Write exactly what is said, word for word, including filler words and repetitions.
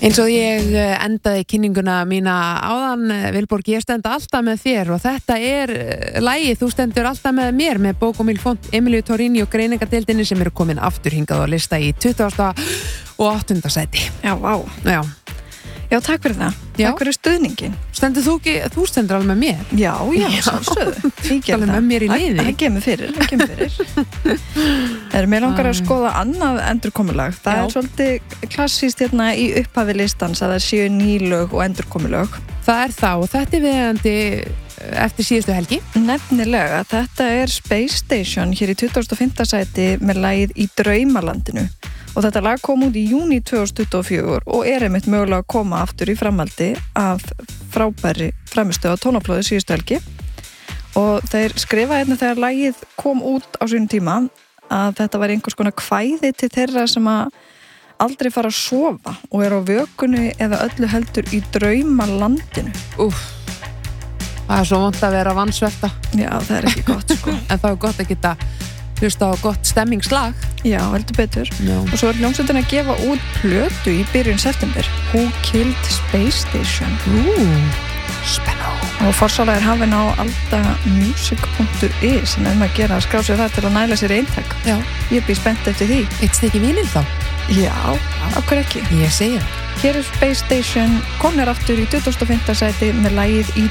Eins og ég endaði kynninguna mína áðan, Vilborg, ég stend alltaf með þér og þetta er lagið, þú stendur alltaf með mér með Bókumil Font, Emilíu Torrini og greiningadeildinni sem eru komin aftur hingað og lista í tuttugasta og áttunda sæti. Já, vá. Já. Já, takk fyrir það. Já. Takk fyrir stuðningin. Stendur þú ekki, þú stendur alveg með mér? Já, já, sjálfsögðu. Ég ger Alveg það. með mér í liði. Það kemur fyrir, það kemur fyrir. Er mér langar að skoða annað endurkomulag. Það Já. er svolítið klassískt hérna í upphafi listans að það séu nýlög og endurkomulög. Það er það og þetta er viðandi eftir síðustu helgi. Nefnilega, þetta er Space Station hér í tuttugasta og fimmta sæti með lagið Í draumalandinu. Og þetta lag kom út í júní tvö þúsund tuttugu og fjögur og er einmitt mögulega að koma aftur í framhaldi af frábæri framistöðu á tónaflóði síðustu helgi. Og þeir skrifa hérna þegar lagið kom út á sínum tíma að þetta var einhvers konar kvæði til þeirra sem að aldrei fara að sofa og er á vökunni eða öllu heldur í draumalandinu. Úff, það er svo vont að vera vansvefta. Já, það er ekki gott sko. En það er gott að geta hlusta á gott stemmingslag. Já, heldur betur. Já. Og svo er hljómsveitin að gefa út plötu í byrjun september. Who Killed Space Station? Ú, spennó. Og forsala er hafin á aldamusic punktur is sem er maður að gera að skrá sér það til að næla sér eintak. Já. Ég býð spennt eftir því. Eitt stykki vínil þá? Já, okkur ekki. Ég segi það. Hér er Space Station, komnir aftur í tuttugasta og fimmta sæti með lagið Í